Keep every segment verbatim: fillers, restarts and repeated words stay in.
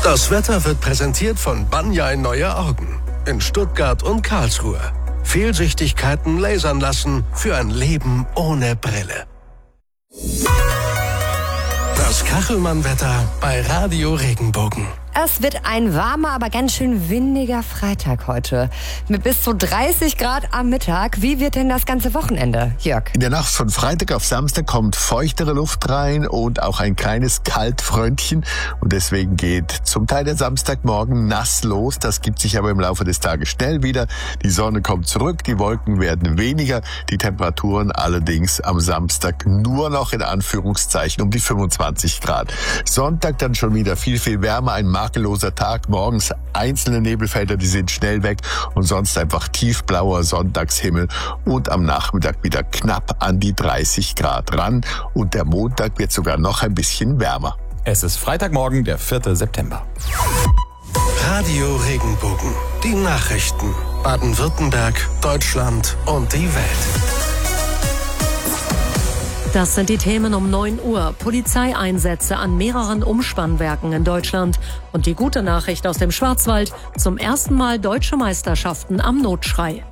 Das Wetter wird präsentiert von Banjai Neue Augen in Stuttgart und Karlsruhe. Fehlsichtigkeiten lasern lassen für ein Leben ohne Brille. Das Kachelmann-Wetter bei Radio Regenbogen. Es wird ein warmer, aber ganz schön windiger Freitag heute. Mit bis zu dreißig Grad am Mittag. Wie wird denn das ganze Wochenende, Jörg? In der Nacht von Freitag auf Samstag kommt feuchtere Luft rein und auch ein kleines Kaltfröntchen. Und deswegen geht zum Teil der Samstagmorgen nass los. Das gibt sich aber im Laufe des Tages schnell wieder. Die Sonne kommt zurück, die Wolken werden weniger. Die Temperaturen allerdings am Samstag nur noch in Anführungszeichen um die fünfundzwanzig Grad. Sonntag dann schon wieder viel, viel wärmer. Ein makelloser Tag, morgens einzelne Nebelfelder, die sind schnell weg und sonst einfach tiefblauer Sonntagshimmel und am Nachmittag wieder knapp an die dreißig Grad ran und der Montag wird sogar noch ein bisschen wärmer. Es ist Freitagmorgen, der vierte September. Radio Regenbogen, die Nachrichten, Baden-Württemberg, Deutschland und die Welt. Das sind die Themen um neun Uhr. Polizeieinsätze an mehreren Umspannwerken in Deutschland. Und die gute Nachricht aus dem Schwarzwald. Zum ersten Mal deutsche Meisterschaften am Notschrei.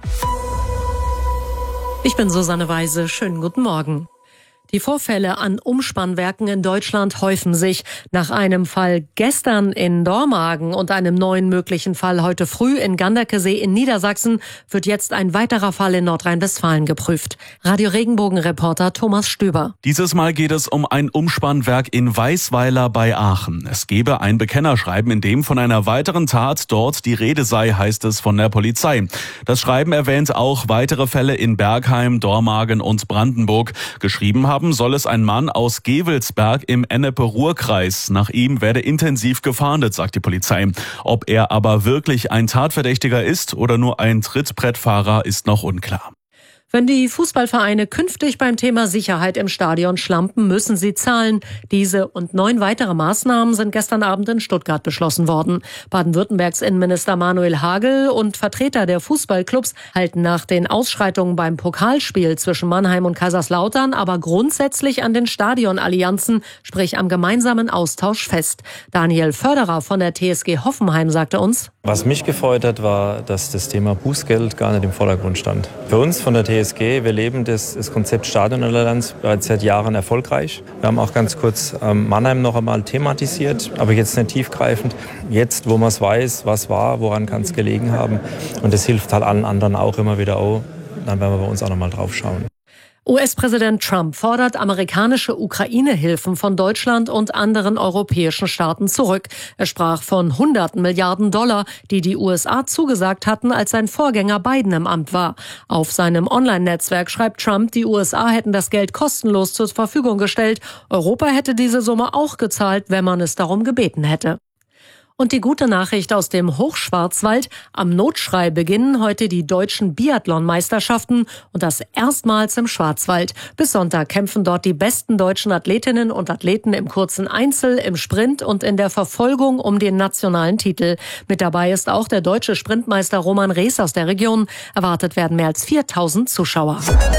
Ich bin Susanne Weise. Schönen guten Morgen. Die Vorfälle an Umspannwerken in Deutschland häufen sich. Nach einem Fall gestern in Dormagen und einem neuen möglichen Fall heute früh in Ganderkesee in Niedersachsen wird jetzt ein weiterer Fall in Nordrhein-Westfalen geprüft. Radio Regenbogen-Reporter Thomas Stüber. Dieses Mal geht es um ein Umspannwerk in Weißweiler bei Aachen. Es gebe ein Bekennerschreiben, in dem von einer weiteren Tat dort die Rede sei, heißt es von der Polizei. Das Schreiben erwähnt auch weitere Fälle in Bergheim, Dormagen und Brandenburg. Geschrieben haben soll es ein Mann aus Gevelsberg im Ennepe-Ruhr-Kreis. Nach ihm werde intensiv gefahndet, sagt die Polizei. Ob er aber wirklich ein Tatverdächtiger ist oder nur ein Trittbrettfahrer, ist noch unklar. Wenn die Fußballvereine künftig beim Thema Sicherheit im Stadion schlampen, müssen sie zahlen. Diese und neun weitere Maßnahmen sind gestern Abend in Stuttgart beschlossen worden. Baden-Württembergs Innenminister Manuel Hagel und Vertreter der Fußballclubs halten nach den Ausschreitungen beim Pokalspiel zwischen Mannheim und Kaiserslautern aber grundsätzlich an den Stadionallianzen, sprich am gemeinsamen Austausch fest. Daniel Förderer von der T S G Hoffenheim sagte uns: Was mich gefreut hat, war, dass das Thema Bußgeld gar nicht im Vordergrund stand. Für uns von der T S G, wir leben das, das Konzept Stadionallianz bereits seit Jahren erfolgreich. Wir haben auch ganz kurz ähm, Mannheim noch einmal thematisiert, aber jetzt nicht tiefgreifend. Jetzt, wo man es weiß, was war, woran kann es gelegen haben. Und das hilft halt allen anderen auch immer wieder auch. Dann werden wir bei uns auch noch mal drauf schauen. U S-Präsident Trump fordert amerikanische Ukraine-Hilfen von Deutschland und anderen europäischen Staaten zurück. Er sprach von hunderten Milliarden Dollar, die die U S A zugesagt hatten, als sein Vorgänger Biden im Amt war. Auf seinem Online-Netzwerk schreibt Trump, die U S A hätten das Geld kostenlos zur Verfügung gestellt. Europa hätte diese Summe auch gezahlt, wenn man es darum gebeten hätte. Und die gute Nachricht aus dem Hochschwarzwald: Am Notschrei beginnen heute die deutschen Biathlon-Meisterschaften und das erstmals im Schwarzwald. Bis Sonntag kämpfen dort die besten deutschen Athletinnen und Athleten im kurzen Einzel, im Sprint und in der Verfolgung um den nationalen Titel. Mit dabei ist auch der deutsche Sprintmeister Roman Rees aus der Region. Erwartet werden mehr als viertausend Zuschauer.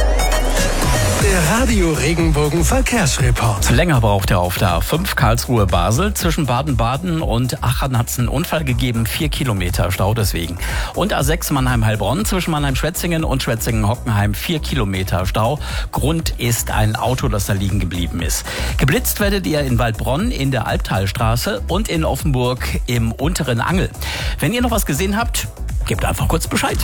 Der Radio Regenbogen Verkehrsreport. Länger braucht er auf der A fünf Karlsruhe-Basel. Zwischen Baden-Baden und Aachen hat es einen Unfall gegeben. Vier Kilometer Stau deswegen. Und A sechs Mannheim-Heilbronn zwischen Mannheim-Schwetzingen und Schwetzingen-Hockenheim. Vier Kilometer Stau. Grund ist ein Auto, das da liegen geblieben ist. Geblitzt werdet ihr in Waldbronn in der Albtalstraße und in Offenburg im unteren Angel. Wenn ihr noch was gesehen habt, gebt einfach kurz Bescheid.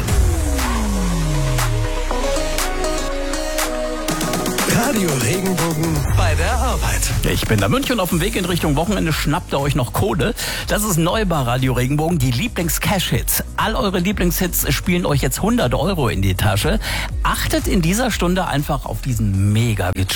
Radio Regenbogen bei der Arbeit. Ich bin der München auf dem Weg in Richtung Wochenende. Schnappt ihr euch noch Kohle? Das ist neu bei Radio Regenbogen, die Lieblings-Cash-Hits. All eure Lieblingshits spielen euch jetzt hundert Euro in die Tasche. Achtet in dieser Stunde einfach auf diesen Mega-Glitch.